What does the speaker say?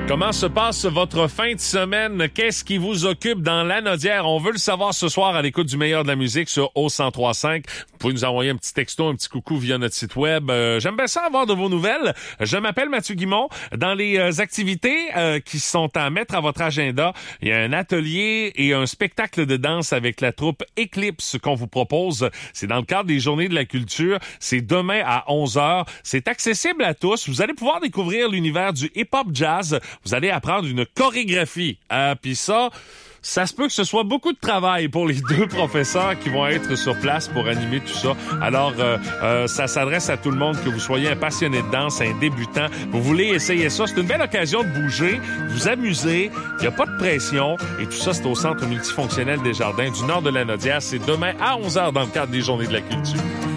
Comment se passe votre fin de semaine? Qu'est-ce qui vous occupe dans Lanaudière? On veut le savoir ce soir à l'écoute du meilleur de la musique sur O103.5. Vous pouvez nous envoyer un petit texto, un petit coucou via notre site web. J'aime bien ça avoir de vos nouvelles. Je m'appelle Mathieu Guimont. Dans les activités qui sont à mettre à votre agenda, il y a un atelier et un spectacle de danse avec la troupe Eclipse qu'on vous propose. C'est dans le cadre des Journées de la culture. C'est demain à 11h. C'est accessible à tous. Vous allez pouvoir découvrir l'univers du hip-hop jazz. Vous allez apprendre une chorégraphie. Puis ça se peut que ce soit beaucoup de travail pour les deux professeurs qui vont être sur place pour animer tout ça. Alors, ça s'adresse à tout le monde, que vous soyez un passionné de danse, un débutant. Vous voulez essayer ça, c'est une belle occasion de bouger, de vous amuser. Il n'y a pas de pression. Et tout ça, c'est au Centre multifonctionnel des Jardins du nord de Lanaudière. C'est demain à 11h dans le cadre des Journées de la culture.